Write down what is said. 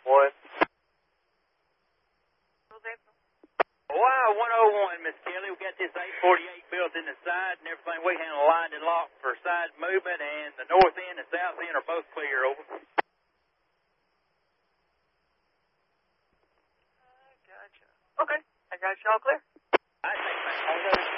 What? Wow, 101, Miss Kelly. We got this 848 built in the side and everything. We handle lined and locked for side movement, and the north end and south end are both clear. Over. Gotcha. Okay, I got y'all clear. I think